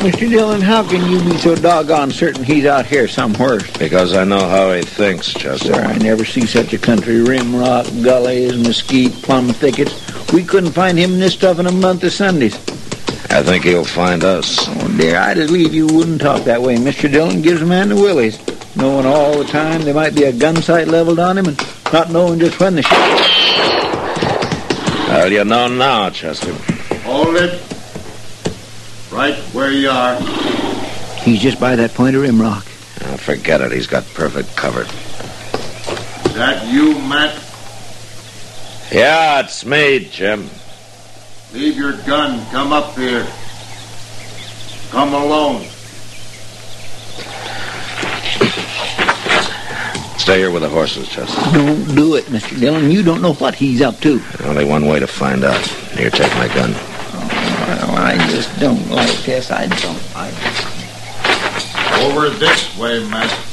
Mr. Dillon, how can you be so doggone certain he's out here somewhere? Because I know how he thinks, Chester. Sir, I never see such a country. Rim rock, gullies, mesquite, plum thickets. We couldn't find him in this stuff in a month of Sundays. I think he'll find us. Oh, dear, I'd believe you wouldn't talk that way. Mr. Dillon gives a man the willies, knowing all the time there might be a gun sight leveled on him and not knowing just when the shot... Well, you know now, Chester. Hold it. Right where you are. He's just by that point of rim rock. Oh, forget it. He's got perfect cover. Is that you, Matt? Yeah, it's me, Jim. Leave your gun. Come up here. Come alone. Stay here with the horses, Chester. Don't do it, Mr. Dillon. You don't know what he's up to. Only one way to find out. Here, take my gun. Oh, I just don't like this. I don't like this. Over this way, Matt.